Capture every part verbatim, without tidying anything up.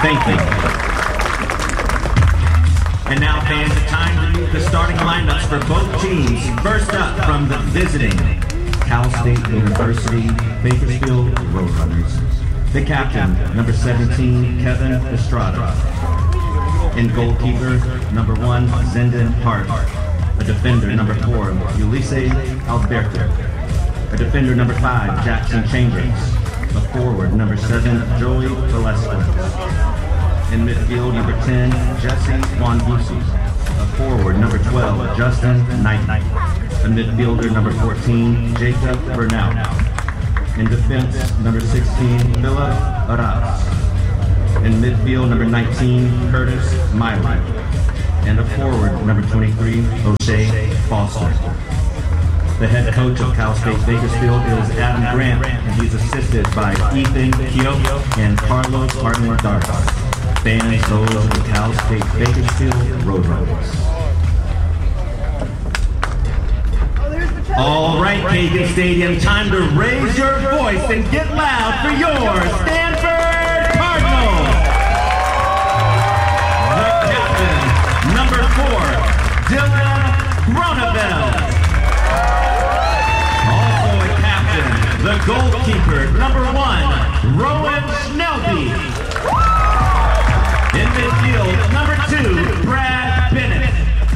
Thank you. And now, fans, it's time to meet the starting lineups for both teams. First up, from the visiting Cal State University Bakersfield Roadrunners, the captain, number seventeen, Kevin Estrada. In goalkeeper, number one, Zendon Hart. A defender, number four, Ulysses Alberto. A defender, number five, Jackson Chambers. A forward, number seven, Joey Velasquez. In midfield, number ten, Jesse Wanbusi. A forward, number twelve, Justin Knight. A midfielder, number fourteen, Jacob Burnell. In defense, number sixteen, Philip Arras. In midfield, number nineteen, Curtis Miley. And a forward, number twenty-three, O'Shea Foster. The head coach of Cal State Bakersfield is Adam Grant, and he's assisted by Ethan Keogh and Carlos Martin Darcy. Fans, those of the Cal State Bakersfield Roadrunners. All right, Kagan Stadium, time to raise your voice and get loud for your Stanford Cardinals. The captain, number four, Dylan Groneveld. Also a captain, the goalkeeper, number one, Rowan Schnelby. In midfield, number two, Brad Bennett.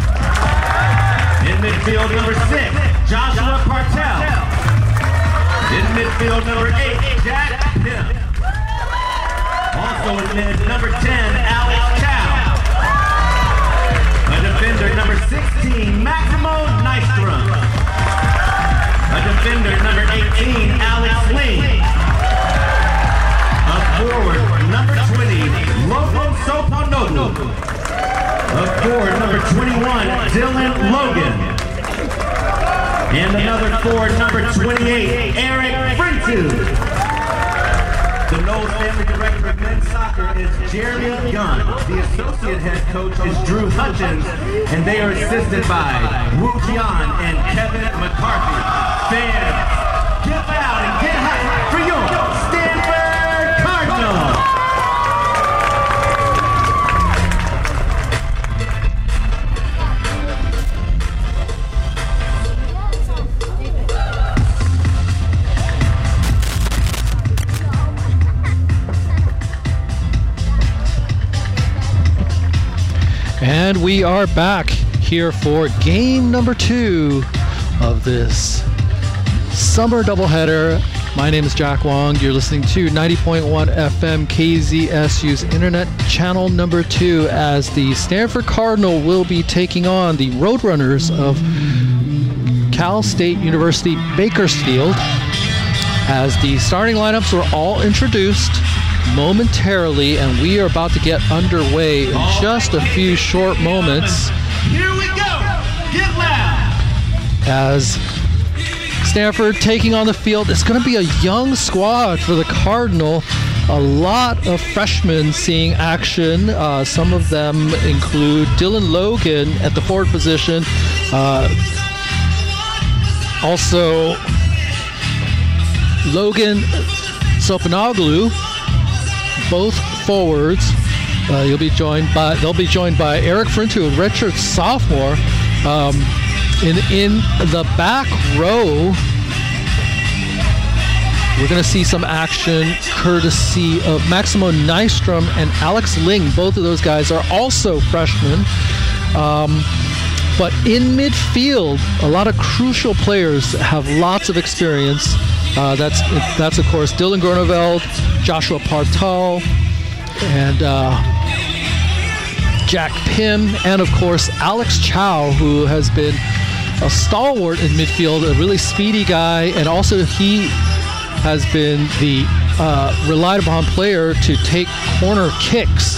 In midfield, number six, Joshua Partel. In midfield, number eight, Jack Pim. Also in mid, number ten, Alex Chow. A defender, number sixteen, Maximo Nystrom. A defender, number eighteen, Alex Lee. A forward, number twenty, Logan Soponogu. A forward, number twenty-one, Dylan Logan. And another forward, number twenty-eight, Eric Frintu. The Knowles Family Director of Men's Soccer is Jeremy Gunn. The Associate Head Coach is Drew Hutchins. And they are assisted by Wu Jian and Kevin McCarthy. Fans, get loud and get hyped for your Stanford Cardinals! And we are back here for game number two of this summer doubleheader. My name is Jack Wong. You're listening to ninety point one F M K Z S U's internet channel number two, as the Stanford Cardinal will be taking on the Roadrunners of Cal State University Bakersfield, as the starting lineups were all introduced momentarily, and we are about to get underway in just a few short moments. Here we go! Get loud! As Stanford taking on the field, it's going to be a young squad for the Cardinal. A lot of freshmen seeing action. Uh, some of them include Dylan Logan at the forward position. Uh, also, Logan Sopanoglu, both forwards. Uh, you'll be joined by they'll be joined by Eric Frintu, a redshirt sophomore. Um, in in the back row, we're going to see some action courtesy of Maximo Nystrom and Alex Ling. Both of those guys are also freshmen. Um, but in midfield, a lot of crucial players have lots of experience. Uh, that's that's of course Dylan Groneveld, Joshua Partal, and uh, Jack Pim, and of course Alex Chow, who has been a stalwart in midfield, a really speedy guy, and also he has been the uh, relied upon player to take corner kicks.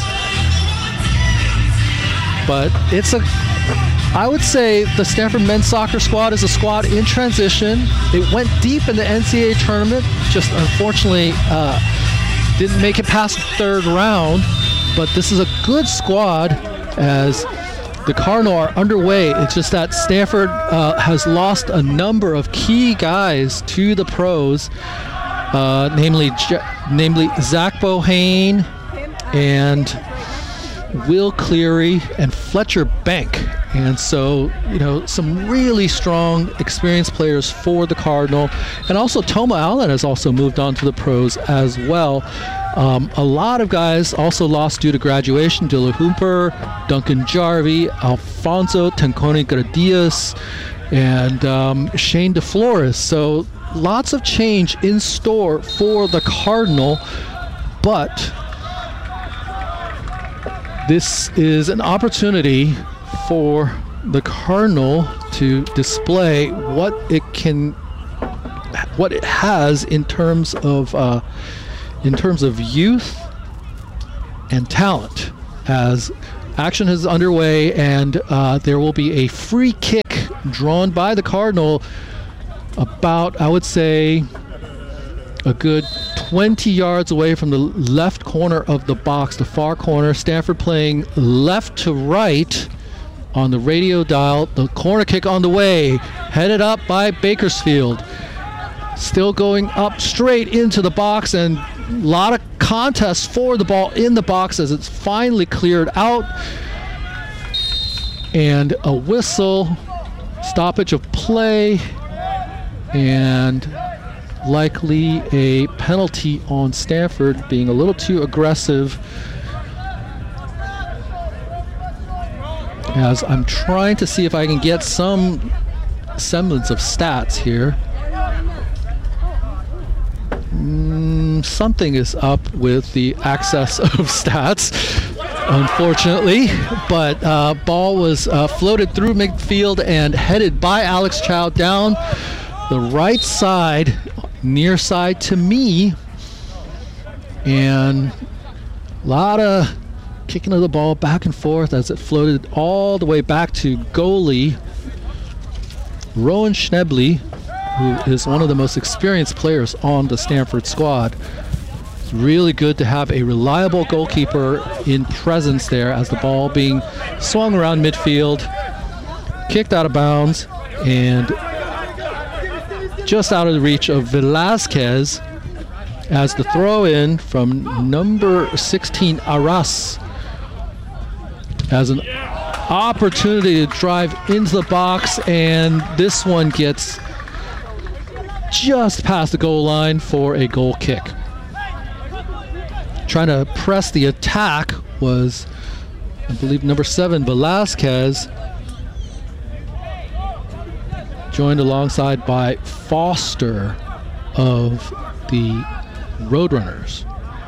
But it's a I would say the Stanford men's soccer squad is a squad in transition. It went deep in the N C double A tournament, just unfortunately uh, didn't make it past the third round. But this is a good squad as the Cardinal are underway. It's just that Stanford uh, has lost a number of key guys to the pros, uh, namely, namely Zach Bohane, and Will Cleary and Fletcher Bank. And so, you know, some really strong, experienced players for the Cardinal. And also Toma Allen has also moved on to the pros as well. Um, a lot of guys also lost due to graduation. Dylan Hooper, Duncan Jarvie, Alfonso Tenconi Gradius, and um, Shane DeFlores. So lots of change in store for the Cardinal, but this is an opportunity for the Cardinal to display what it can, what it has in terms of uh, in terms of youth and talent, as action is underway, and uh, there will be a free kick drawn by the Cardinal about, I would say, a good twenty yards away from the left corner of the box, the far corner. Stanford playing left to right on the radio dial. The corner kick on the way, headed up by Bakersfield. Still going up straight into the box, and a lot of contest for the ball in the box as it's finally cleared out. And a whistle, stoppage of play, and likely a penalty on Stanford being a little too aggressive. As I'm trying to see if I can get some semblance of stats here. Mm, something is up with the access of stats, unfortunately, but uh, ball was uh, floated through midfield and headed by Alex Chow down the right side, near side to me, and a lot of kicking of the ball back and forth as it floated all the way back to goalie Rowan Schnebley, who is one of the most experienced players on the Stanford squad. It's really good to have a reliable goalkeeper in presence there as the ball being swung around midfield, kicked out of bounds, and just out of the reach of Velasquez as the throw-in from number sixteen, Arras, has an opportunity to drive into the box, and this one gets just past the goal line for a goal kick. Trying to press the attack was, I believe, number seven, Velasquez, joined alongside by Foster of the Roadrunners.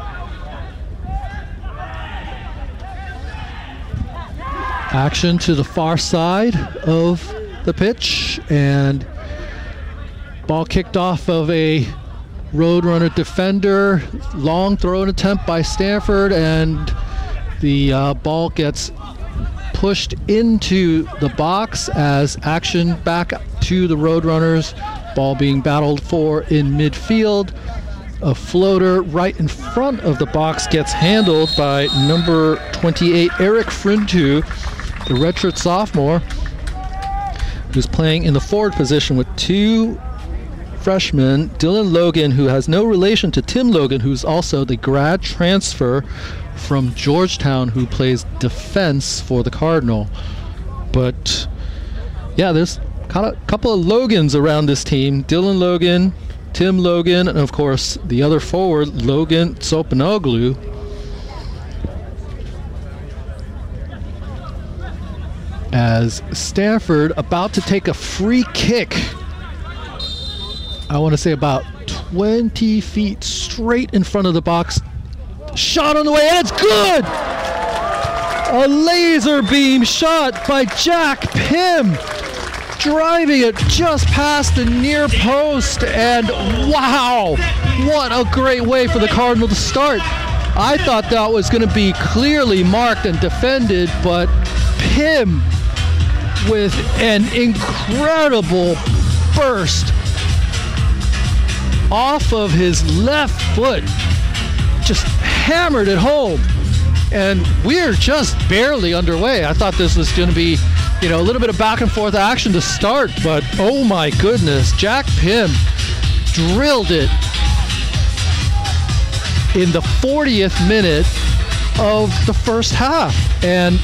Action to the far side of the pitch, and ball kicked off of a Roadrunner defender. Long throw attempt by Stanford, and the uh, ball gets pushed into the box as action back to the Roadrunners. Ball being battled for in midfield. A floater right in front of the box gets handled by number twenty-eight, Eric Frintu, the redshirt sophomore, who's playing in the forward position with two freshmen, Dylan Logan, who has no relation to Tim Logan, who's also the grad transfer from Georgetown, who plays defense for the Cardinal. But yeah, there's kind of a couple of Logans around this team. Dylan Logan, Tim Logan, and of course the other forward, Logan Sopanoglu. As Stanford about to take a free kick, I want to say about twenty feet straight in front of the box. Shot on the way, and it's good! A laser beam shot by Jack Pym, driving it just past the near post, and wow, what a great way for the Cardinal to start. I thought that was going to be clearly marked and defended, but Pym with an incredible burst off of his left foot, just hammered it home, and we're just barely underway. I thought this was going to be, you know, a little bit of back and forth action to start, but oh my goodness, Jack Pym drilled it in the fortieth minute of the first half. And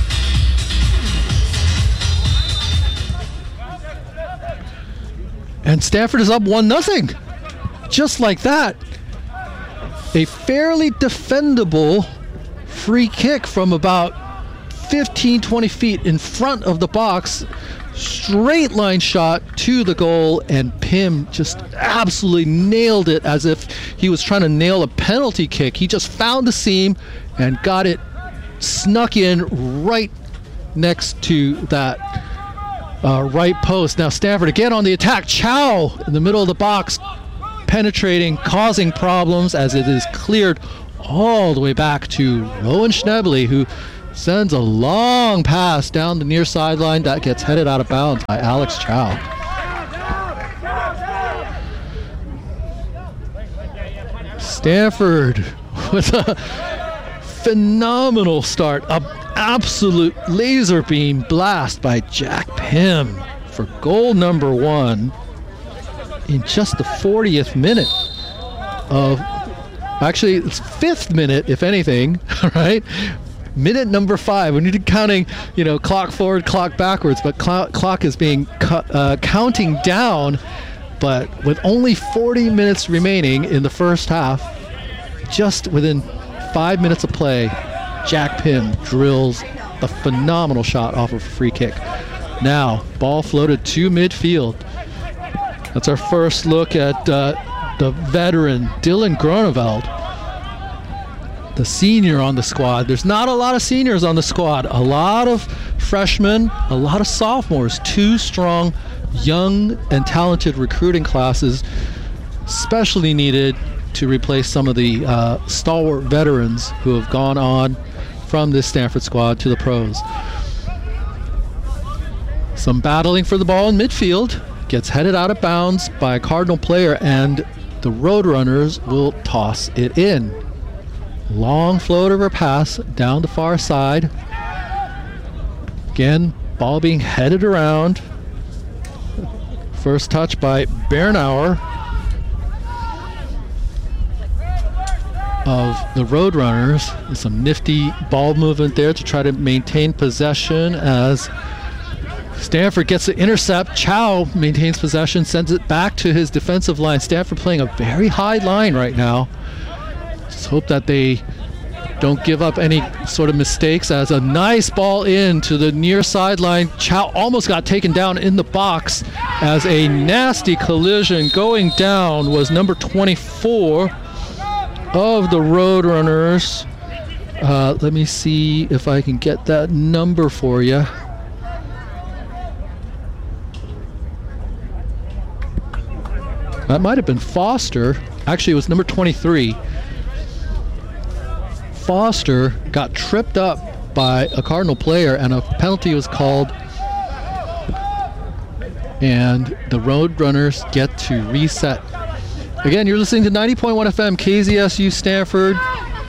and Stanford is up one nothing. Just like that. A fairly defendable free kick from about fifteen, twenty feet in front of the box. Straight line shot to the goal, and Pim just absolutely nailed it as if he was trying to nail a penalty kick. He just found the seam and got it snuck in right next to that uh, right post. Now Stanford again on the attack. Chow in the middle of the box, penetrating, causing problems as it is cleared all the way back to Rowan Schnebly, who sends a long pass down the near sideline that gets headed out of bounds by Alex Chow. Stanford with a phenomenal start, an absolute laser beam blast by Jack Pim for goal number one in just the fortieth minute of, actually it's fifth minute if anything, right? Minute number five. We need to counting, you know, clock forward, clock backwards, but cl- clock is being cu- uh, counting down. But with only forty minutes remaining in the first half, just within five minutes of play, Jack Pim drills a phenomenal shot off of a free kick. Now, ball floated to midfield. That's our first look at uh, the veteran Dylan Groneveld, the senior on the squad. There's not a lot of seniors on the squad. A lot of freshmen, a lot of sophomores. Two strong, young, and talented recruiting classes, especially needed to replace some of the uh, stalwart veterans who have gone on from this Stanford squad to the pros. Some battling for the ball in midfield. Gets headed out of bounds by a Cardinal player, and the Roadrunners will toss it in. Long float over pass down the far side. Again, ball being headed around. First touch by Bernauer of the Roadrunners. Some nifty ball movement there to try to maintain possession as Stanford gets the intercept. Chow maintains possession, sends it back to his defensive line. Stanford playing a very high line right now. Just hope that they don't give up any sort of mistakes as a nice ball in to the near sideline. Chow almost got taken down in the box as a nasty collision. Going down was number twenty-four of the Roadrunners. Uh, let me see if I can get that number for you. That might have been Foster. Actually, it was number twenty-three. Foster got tripped up by a Cardinal player, and a penalty was called. And the Roadrunners get to reset. Again, you're listening to ninety point one F M, K Z S U Stanford.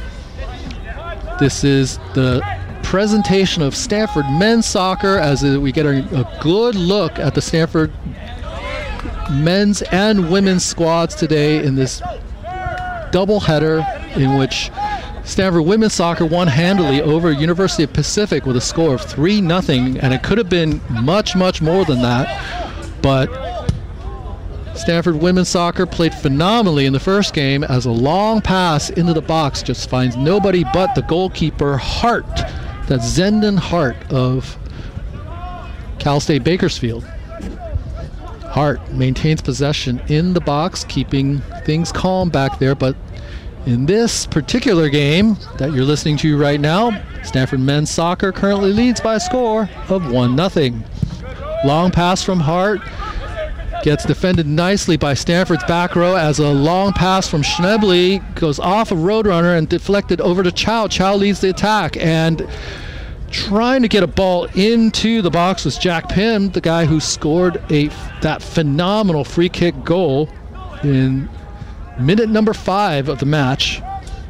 This is the presentation of Stanford men's soccer as we get a, a good look at the Stanford men's and women's squads today in this doubleheader in which Stanford women's soccer won handily over University of Pacific with a score of three nothing, and it could have been much, much more than that. But Stanford women's soccer played phenomenally in the first game as a long pass into the box just finds nobody but the goalkeeper, Hart. That's Zendon Hart of Cal State Bakersfield. Hart maintains possession in the box, keeping things calm back there, but in this particular game that you're listening to right now, Stanford men's soccer currently leads by a score of one nothing. Long pass from Hart gets defended nicely by Stanford's back row as a long pass from Schnebly goes off a Roadrunner and deflected over to Chow. Chow leads the attack, and trying to get a ball into the box was Jack Pim, the guy who scored a that phenomenal free kick goal in minute number five of the match.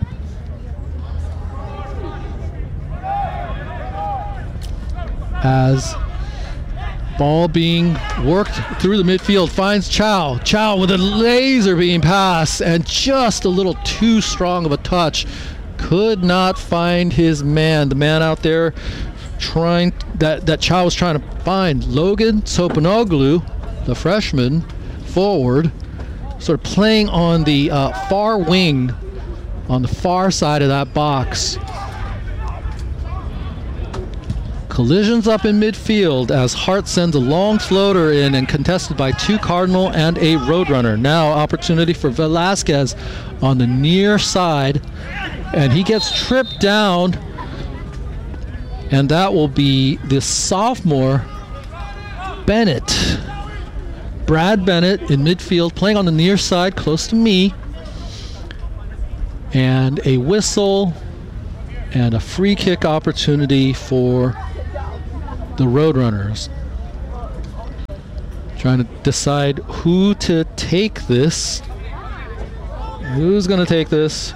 As ball being worked through the midfield finds Chow. Chow with a laser beam pass and just a little too strong of a touch. could not find his man. The man out there trying that that Chow was trying to find. Logan Sopanoglu, the freshman forward, sort of playing on the uh, far wing, on the far side of that box. Collisions up in midfield as Hart sends a long floater in and contested by two Cardinal and a Roadrunner. Now opportunity for Velasquez on the near side, and he gets tripped down, and that will be the sophomore Bennett. Brad Bennett in midfield playing on the near side close to me, and a whistle and a free kick opportunity for the Roadrunners. Trying to decide who to take this. Who's going to take this?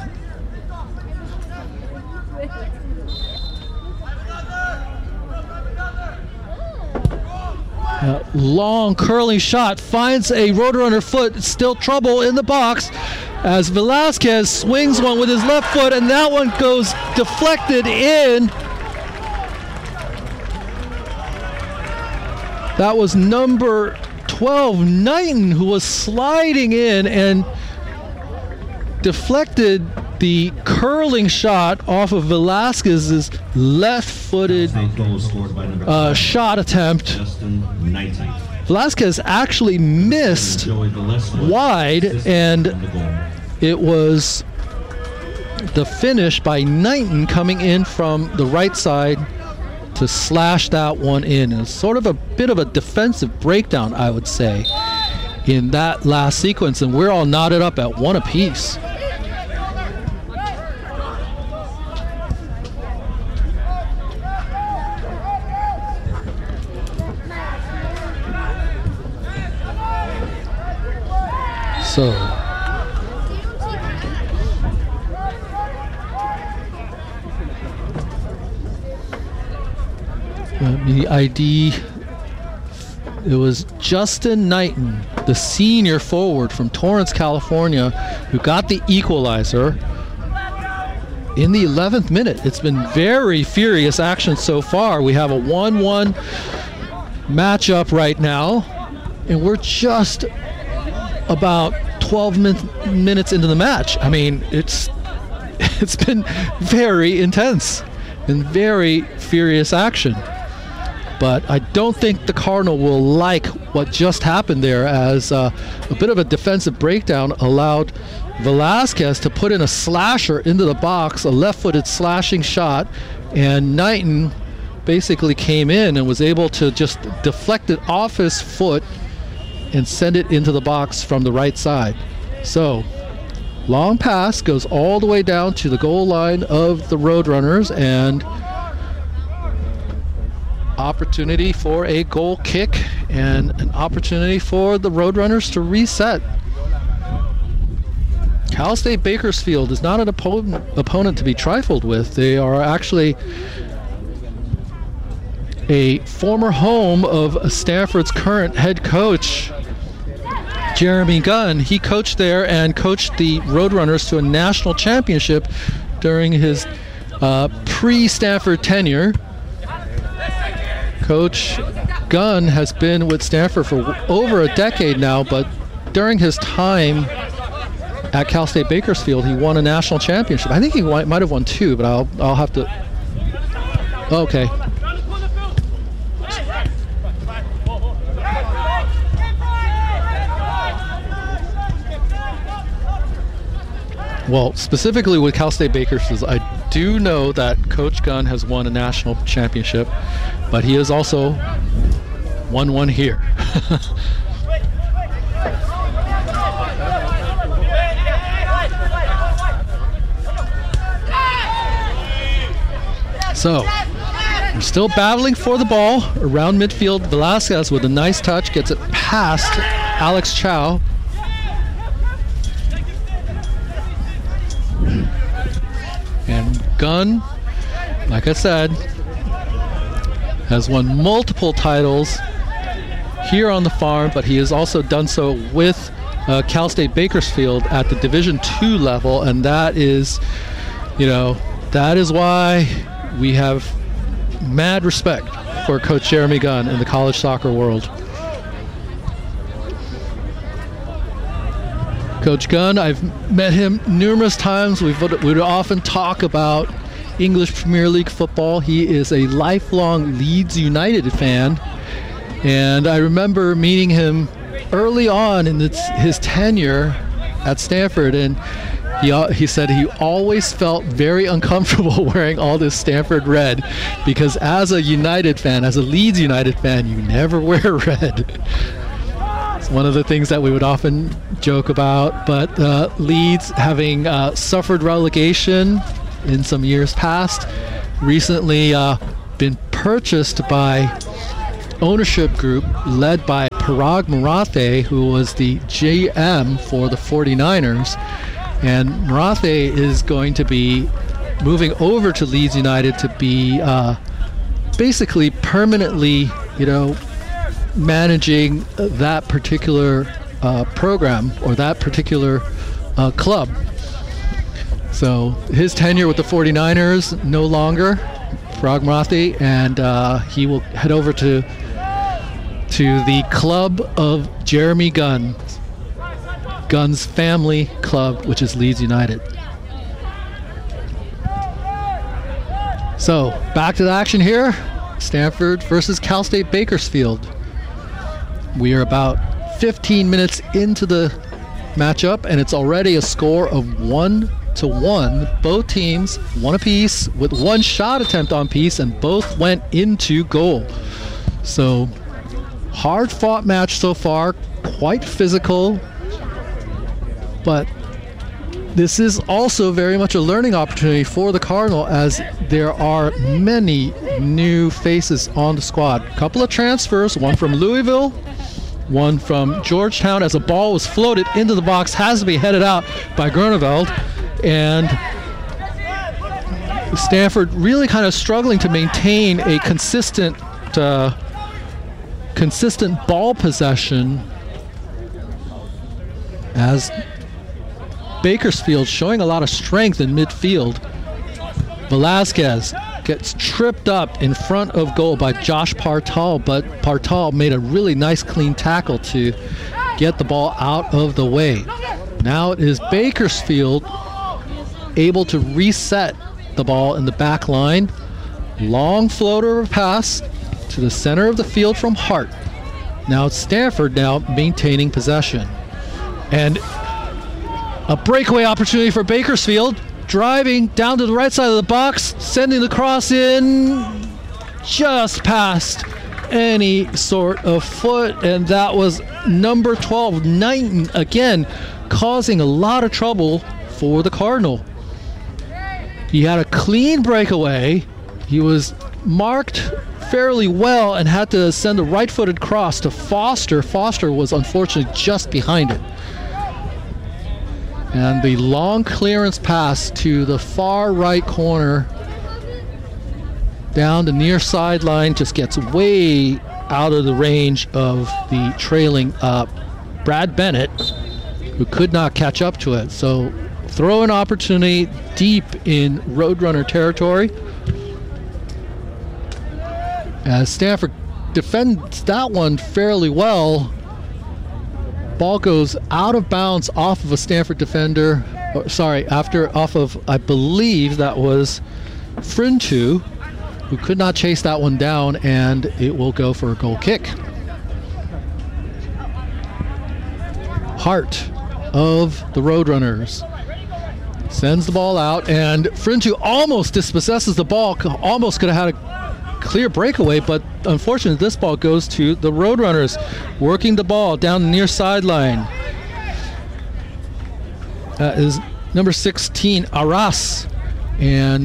Uh, long curling shot finds a Roadrunner foot. Still trouble in the box as Velasquez swings one with his left foot, and that one goes deflected in. That was number twelve, Knighton, who was sliding in and deflected the curling shot off of Velasquez's left-footed uh, shot attempt. Velasquez actually missed wide, and it was the finish by Knighton coming in from the right side to slash that one in. It's sort of a bit of a defensive breakdown, I would say, in that last sequence, and we're all knotted up at one apiece. So the I D, it was Justin Knighton, the senior forward from Torrance, California, who got the equalizer in the eleventh minute. It's been very furious action so far. We have a one one matchup right now, and we're just about twelve min minutes into the match. I mean, it's it's been very intense and very furious action. But I don't think the Cardinal will like what just happened there, as uh, a bit of a defensive breakdown allowed Velasquez to put in a slasher into the box, a left-footed slashing shot, and Knighton basically came in and was able to just deflect it off his foot and send it into the box from the right side. So, long pass goes all the way down to the goal line of the Roadrunners, and opportunity for a goal kick and an opportunity for the Roadrunners to reset. Cal State Bakersfield is not an opponent, opponent to be trifled with. They are actually a former home of Stanford's current head coach, Jeremy Gunn. He coached there and coached the Roadrunners to a national championship during his uh, pre-Stanford tenure. Coach Gunn has been with Stanford for over a decade now, but during his time at Cal State Bakersfield, he won a national championship. I think he might have won two, but I'll I'll have to. Okay. Well, specifically with Cal State Bakersfield, I do know that Coach Gunn has won a national championship, but he has also won one here. So, we're still battling for the ball around midfield. Velasquez with a nice touch gets it past Alex Chow. And Gunn, like I said, has won multiple titles here on the farm, but he has also done so with uh, Cal State Bakersfield at the Division two level, and that is you know, that is why we have mad respect for Coach Jeremy Gunn in the college soccer world. Coach Gunn, I've met him numerous times. We've, we would often talk about English Premier League football. He is a lifelong Leeds United fan. And I remember meeting him early on in its, his tenure at Stanford. And he, he said he always felt very uncomfortable wearing all this Stanford red because as a United fan, as a Leeds United fan, you never wear red. It's one of the things that we would often joke about, but uh, Leeds, having uh, suffered relegation in some years past, recently uh, been purchased by ownership group led by Parag Marathe, who was the G M for the forty-niners. And Marathe is going to be moving over to Leeds United to be uh, basically permanently, you know, managing that particular uh, program or that particular uh, club. So his tenure with the forty-niners no longer, Parag Marathe, and uh, he will head over to to the club of Jeremy Gunn, Gunn's family club, which is Leeds United. So back to the action here. Stanford versus Cal State Bakersfield. We are about fifteen minutes into the matchup, and it's already a score of one to one. Both teams one apiece with one shot attempt on piece, and both went into goal. So hard-fought match so far, quite physical, but this is also very much a learning opportunity for the Cardinal as there are many new faces on the squad. A couple of transfers, one from Louisville, one from Georgetown, as a ball was floated into the box, has to be headed out by Groeneveld, and Stanford really kind of struggling to maintain a consistent uh, consistent ball possession as Bakersfield showing a lot of strength in midfield. Velasquez gets tripped up in front of goal by Josh Partal, but Partal made a really nice clean tackle to get the ball out of the way. Now it is Bakersfield able to reset the ball in the back line. Long floater pass to the center of the field from Hart. Now it's Stanford now maintaining possession. And a breakaway opportunity for Bakersfield, driving down to the right side of the box, sending the cross in just past any sort of foot, and that was number twelve, Knighton, again causing a lot of trouble for the Cardinal. He had a clean breakaway. He was marked fairly well and had to send a right-footed cross to Foster. Foster was unfortunately just behind it. And the long clearance pass to the far right corner down the near sideline just gets way out of the range of the trailing uh, Brad Bennett, who could not catch up to it. So throw an opportunity deep in Roadrunner territory as Stanford defends that one fairly well. Ball goes out of bounds off of a Stanford defender. Or, sorry, after off of, I believe that was Frintu, who could not chase that one down, and it will go for a goal kick. Hart of the Roadrunners sends the ball out, and Frintu almost dispossesses the ball, almost could have had a clear breakaway, but unfortunately this ball goes to the Roadrunners, working the ball down the near sideline. That is number sixteen, Arras, and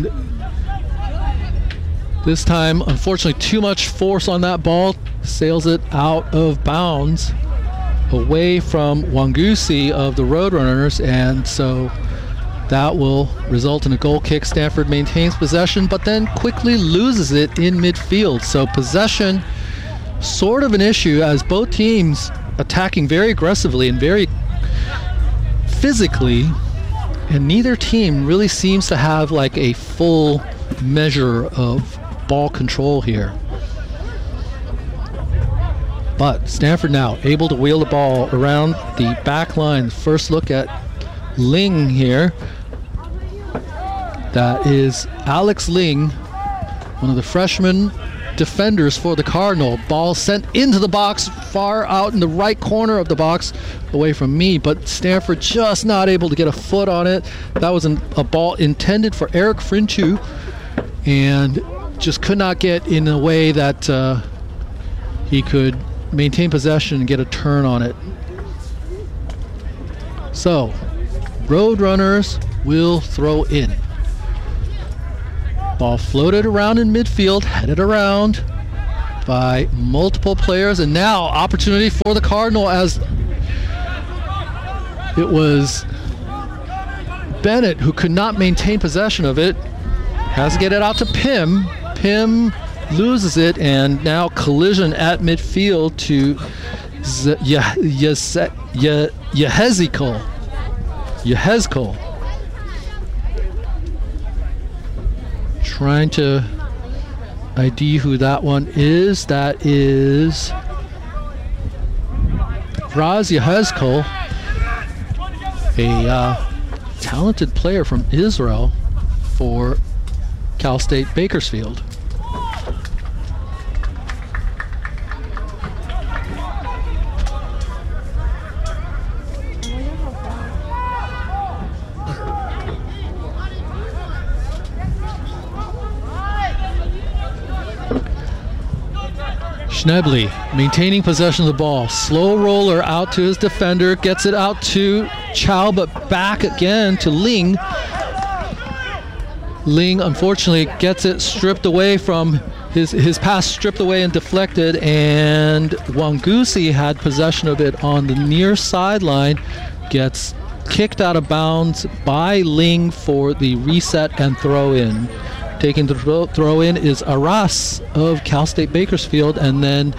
this time unfortunately too much force on that ball, sails it out of bounds away from Wangusi of the Roadrunners, and so that will result in a goal kick. Stanford maintains possession, but then quickly loses it in midfield. So possession, sort of an issue as both teams attacking very aggressively and very physically. And neither team really seems to have like a full measure of ball control here. But Stanford now able to wheel the ball around the back line. First look at Ling here. That is Alex Ling, one of the freshman defenders for the Cardinal. Ball sent into the box, far out in the right corner of the box, away from me, but Stanford just not able to get a foot on it. That was an, a ball intended for Eric Frinchu, and just could not get in a way that uh, he could maintain possession and get a turn on it. So, Roadrunners will throw in. Ball floated around in midfield, headed around by multiple players, and now opportunity for the Cardinal as it was Bennett who could not maintain possession of it. Has to get it out to Pim. Pim loses it, and now collision at midfield to Yehezkel. Yehezkel. Trying to I D who that one is. That is Raz Yehezkel, a uh, talented player from Israel for Cal State Bakersfield. Schneble maintaining possession of the ball. Slow roller out to his defender. Gets it out to Chow, but back again to Ling. Ling unfortunately gets it stripped away from his, his pass stripped away and deflected, and Wangusi had possession of it on the near sideline. Gets kicked out of bounds by Ling for the reset and throw in. Taking the throw, throw in is Arras of Cal State Bakersfield, and then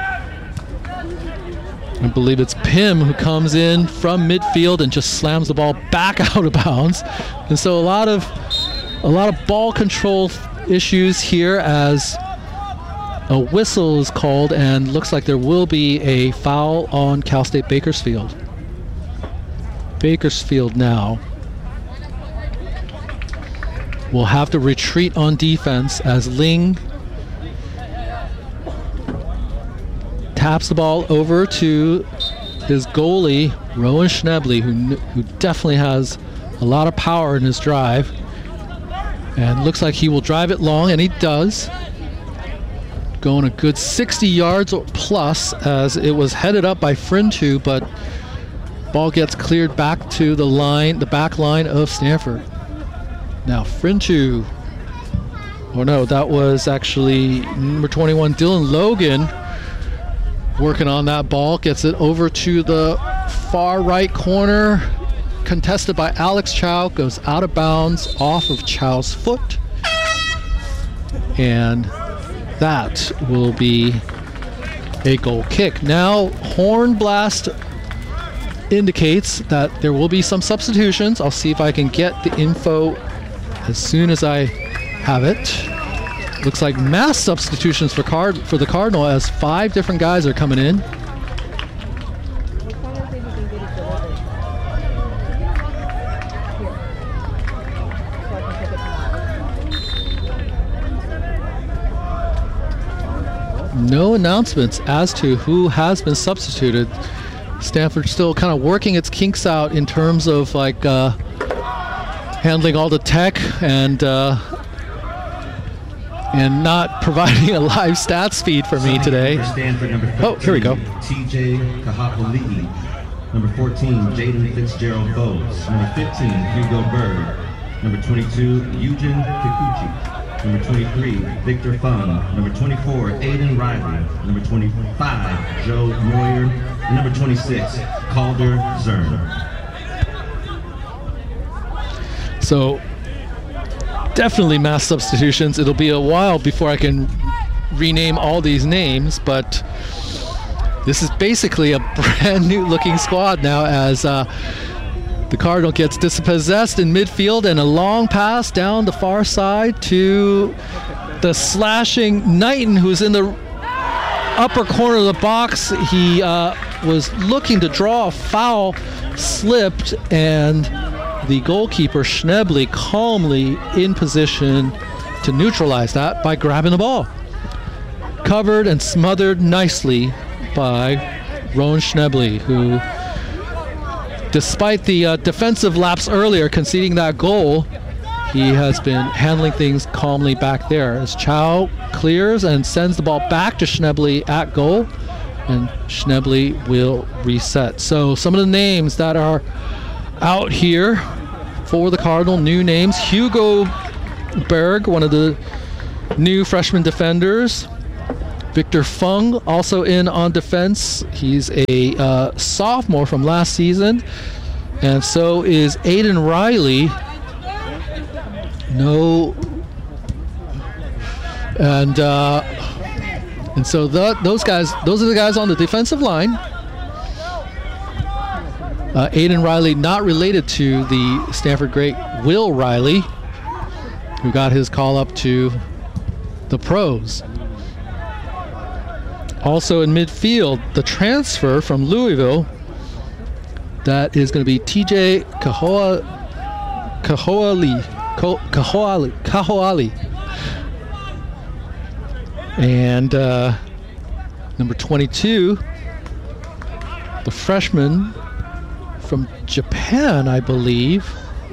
I believe it's Pim who comes in from midfield and just slams the ball back out of bounds. And so a lot of a lot of ball control issues here as a whistle is called, and looks like there will be a foul on Cal State Bakersfield. Bakersfield now will have to retreat on defense as Ling taps the ball over to his goalie, Rowan Schneble, who, who definitely has a lot of power in his drive. And looks like he will drive it long, and he does. Going a good sixty yards or plus as it was headed up by Frinchu, but ball gets cleared back to the line, the back line of Stanford. Now Frinchu, oh no, that was actually number twenty-one, Dylan Logan, working on that ball. Gets it over to the far right corner, contested by Alex Chow, goes out of bounds off of Chow's foot, and that will be a goal kick. Now horn blast indicates that there will be some substitutions. I'll see if I can get the info as soon as I have it. Looks like mass substitutions for card for the Cardinal as five different guys are coming in. No announcements as to who has been substituted. Stanford still kind of working its kinks out in terms of like uh, handling all the tech and uh, and not providing a live stats feed for me today. Oh, here we go. T J Kahapali'i. Number fourteen, Jaden Fitzgerald Bowes. Number fifteen, Hugo Berg. Number twenty-two, Eugen Kikuchi. Number twenty-three, Victor Fung. Number twenty-four, Aiden Riley. Number twenty-five, Joe Moyer. And number twenty-six, Calder Zern. So definitely mass substitutions. It'll be a while before I can rename all these names, but this is basically a brand new looking squad now as uh, The Cardinal gets dispossessed in midfield, and a long pass down the far side to the slashing Knighton, who's in the upper corner of the box. He uh, was looking to draw a foul, slipped, and the goalkeeper Schnebly calmly in position to neutralize that by grabbing the ball. Covered and smothered nicely by Rowan Schnebly, who, despite the uh, defensive lapse earlier, conceding that goal, he has been handling things calmly back there as Chow clears and sends the ball back to Schnebly at goal, and Schnebly will reset. So some of the names that are out here for the Cardinal, new names: Hugo Berg, one of the new freshman defenders. Victor Fung also in on defense. He's a uh, sophomore from last season, and so is Aiden Riley. No, and uh, and so the, those guys, those are the guys on the defensive line. Uh, Aiden Riley, not related to the Stanford great Will Riley, who got his call up to the pros. Also in midfield, the transfer from Louisville, that is going to be T J Kahoa, Kahoali, Kahoali, Kahoali. And uh, number twenty-two, the freshman from Japan, I believe,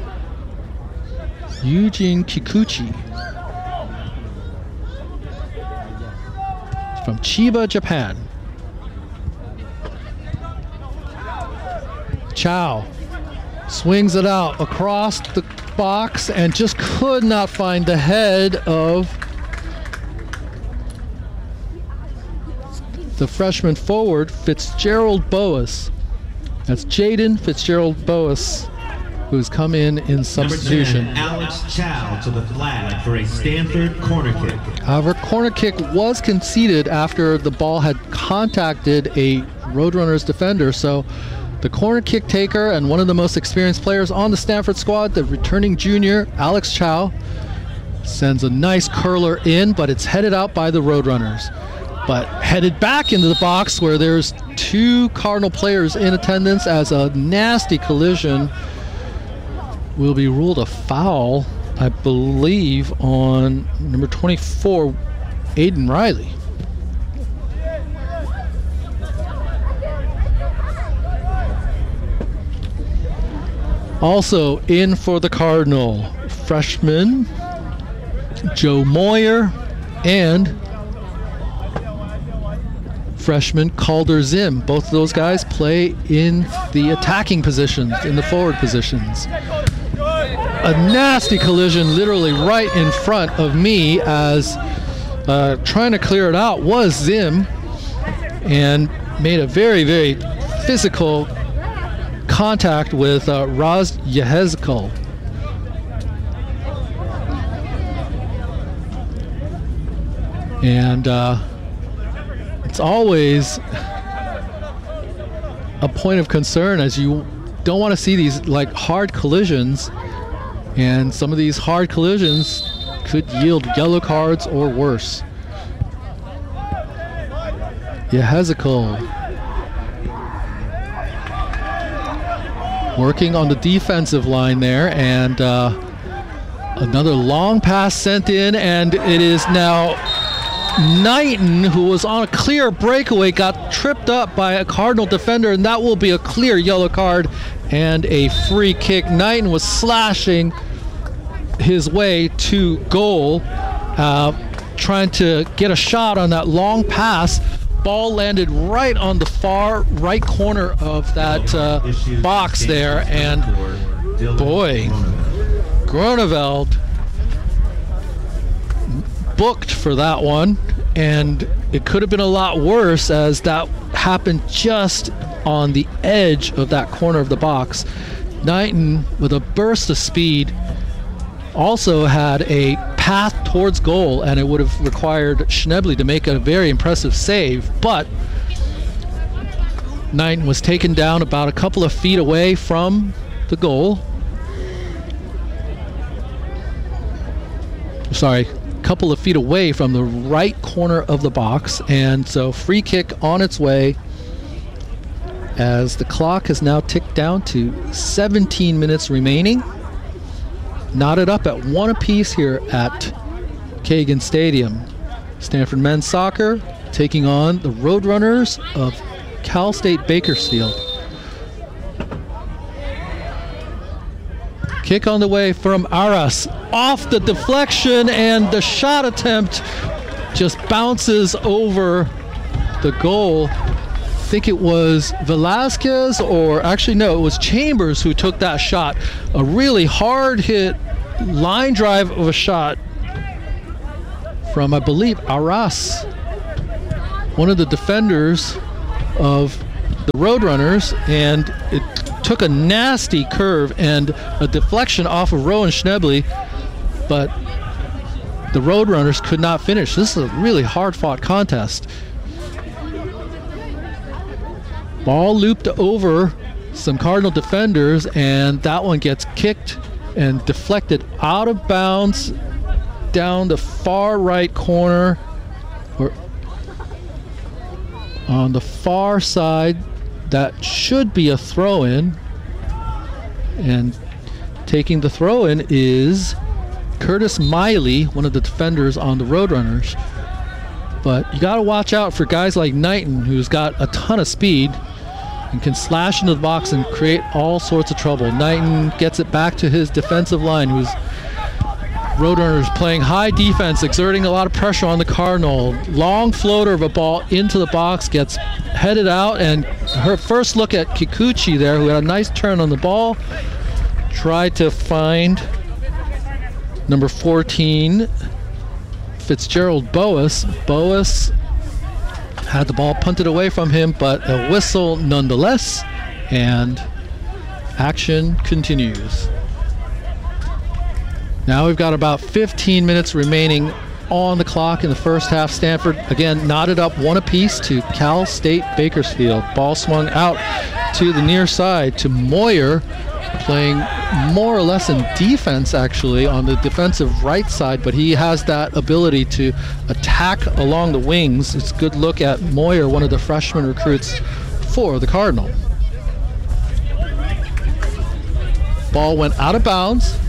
Eugene Kikuchi. From Chiba, Japan. Chow swings it out across the box and just could not find the head of the freshman forward, Fitzgerald Boas. That's Jaden Fitzgerald Boas, who's come in in substitution. Number ten, Alex Chow to the flag for a Stanford corner kick. However, corner kick was conceded after the ball had contacted a Roadrunners defender, so the corner kick taker and one of the most experienced players on the Stanford squad, the returning junior, Alex Chow, sends a nice curler in, but it's headed out by the Roadrunners. But headed back into the box where there's two Cardinal players in attendance, as a nasty collision will be ruled a foul, I believe, on number twenty-four, Aiden Riley. Also in for the Cardinal, freshman Joe Moyer and freshman Calder Zim. Both of those guys play in the attacking positions, in the forward positions. A nasty collision literally right in front of me, as uh, trying to clear it out was Zim, and made a very, very physical contact with uh, Raz Yehezkel. And uh, it's always a point of concern, as you don't want to see these like hard collisions, and some of these hard collisions could yield yellow cards or worse. Yehezkel working on the defensive line there, and uh, another long pass sent in, and it is now Knighton, who was on a clear breakaway, got tripped up by a Cardinal defender, and that will be a clear yellow card and a free kick. Knighton was slashing his way to goal, uh, trying to get a shot on that long pass. Ball landed right on the far right corner of that uh, box there, and boy, Groneveld booked for that one, and it could have been a lot worse, as that happened just on the edge of that corner of the box. Knighton, with a burst of speed, also had a path towards goal, and it would have required Schnebly to make a very impressive save, but Knighton was taken down about a couple of feet away from the goal. Sorry, a couple of feet away from the right corner of the box. And so free kick on its way, as the clock has now ticked down to seventeen minutes remaining. Knotted up at one apiece here at Kagan Stadium. Stanford men's soccer taking on the Roadrunners of Cal State Bakersfield. Kick on the way from Aras, off the deflection, and the shot attempt just bounces over the goal. I think it was Velasquez, or actually no, it was Chambers who took that shot. A really hard hit line drive of a shot from, I believe, Aras, one of the defenders of the Roadrunners, and it took a nasty curve and a deflection off of Rowan Schnebley, but the Roadrunners could not finish. This is a really hard-fought contest. Ball looped over some Cardinal defenders, and that one gets kicked and deflected out of bounds down the far right corner, or on the far side. That should be a throw-in, and taking the throw-in is Curtis Miley, one of the defenders on the Roadrunners. But you got to watch out for guys like Knighton, who's got a ton of speed and can slash into the box and create all sorts of trouble. Knighton gets it back to his defensive line, who's Roadrunners playing high defense, exerting a lot of pressure on the Cardinal. Long floater of a ball into the box, gets headed out, and her first look at Kikuchi there, who had a nice turn on the ball, tried to find number fourteen, Fitzgerald Boas. Boas had the ball punted away from him, but a whistle nonetheless, and action continues. Now we've got about fifteen minutes remaining on the clock in the first half. Stanford, again, knotted up one apiece to Cal State Bakersfield. Ball swung out to the near side to Moyer, playing more or less in defense, actually, on the defensive right side, but he has that ability to attack along the wings. It's a good look at Moyer, one of the freshman recruits for the Cardinal. Ball went out of bounds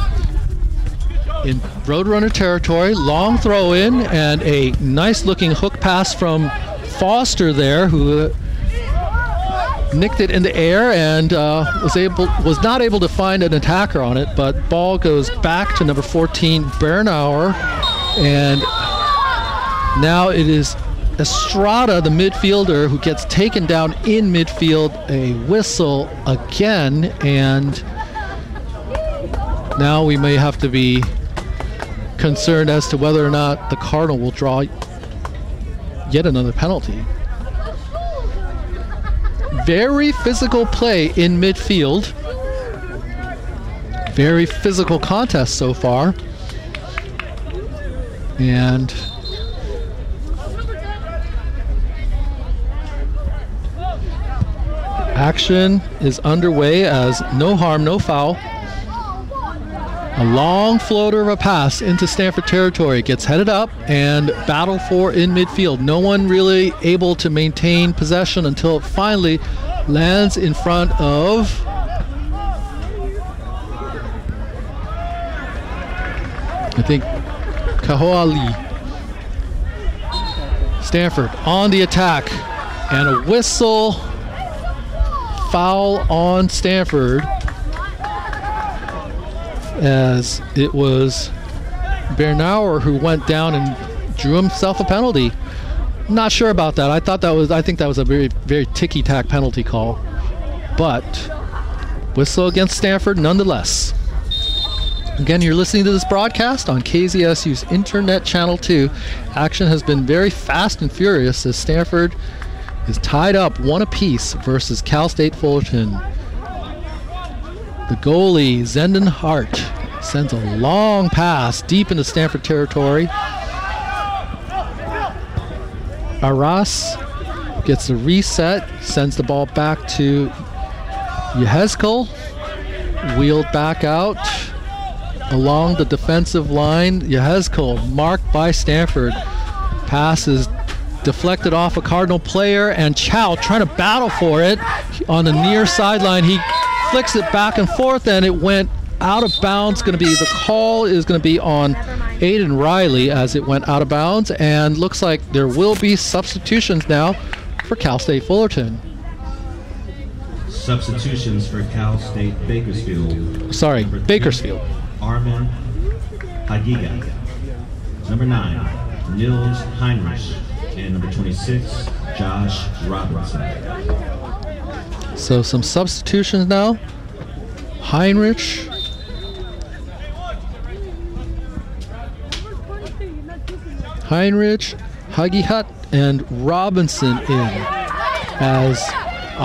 in Roadrunner territory. Long throw in, and a nice looking hook pass from Foster there, who nicked it in the air and uh, was able was not able to find an attacker on it, but ball goes back to number fourteen, Bernauer, and now it is Estrada, the midfielder, who gets taken down in midfield. A whistle again, and now we may have to be concerned as to whether or not the Cardinal will draw yet another penalty. Very physical play in midfield. Very physical contest so far. And action is underway as no harm, no foul. A long floater of a pass into Stanford territory gets headed up and battled for in midfield. No one really able to maintain possession until it finally lands in front of I think Kahoali. Stanford on the attack, and a whistle, foul on Stanford, as it was Bernauer who went down and drew himself a penalty. Not sure about that. I thought that was I think that was a very very ticky-tack penalty call. But whistle against Stanford nonetheless. Again, you're listening to this broadcast on K Z S U's Internet Channel two. Action has been very fast and furious as Stanford is tied up one apiece versus Cal State Fullerton. The goalie, Zenden Hart, sends a long pass deep into Stanford territory. Arras gets a reset, sends the ball back to Yehezkel, wheeled back out along the defensive line. Yehezkel marked by Stanford. Pass is deflected off a Cardinal player, and Chow trying to battle for it on the near sideline. He flicks it back and forth, and it went out of bounds. Going to be the call is going to be on Aiden Riley as it went out of bounds, and looks like there will be substitutions now for Cal State Fullerton. Substitutions for Cal State Bakersfield. Sorry, Number Bakersfield. three, Armin Hagiga. Number nine, Nils Heinrich. And number twenty-six, Josh Robinson. So some substitutions now. Heinrich. Heinrich, Hagihat, and Robinson in as